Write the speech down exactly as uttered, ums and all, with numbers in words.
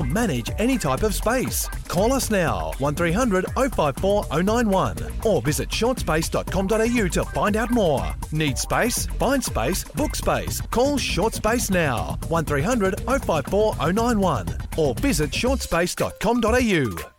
manage any type of space. Call us now, one three hundred oh five four oh nine one, or visit short space dot com dot a u to find out more. Need space? Find space, book space. Call Short Space now, one three hundred oh five four oh nine one, or visit short space dot com dot a u.